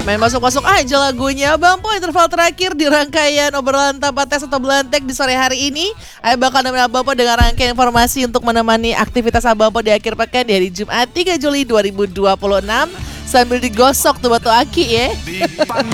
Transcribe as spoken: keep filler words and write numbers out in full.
Main masuk-masuk aja lagunya. Bang Po, interval terakhir di rangkaian obrolan tanpa tes atau belantek di sore hari ini. Ayo bakal nemenin Abang Po dengan rangkaian informasi untuk menemani aktivitas Abang Po di akhir pekan di hari Jumat tiga Juli dua ribu dua puluh enam. Sambil digosok tuh batu aki ya.